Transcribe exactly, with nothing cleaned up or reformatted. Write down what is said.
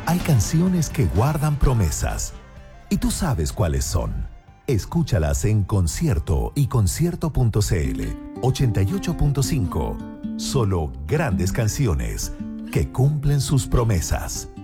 Hay canciones que guardan promesas. Y tú sabes cuáles son. Escúchalas en Concierto y concierto punto cl. ochenta y ocho punto cinco. Solo grandes canciones que cumplen sus promesas.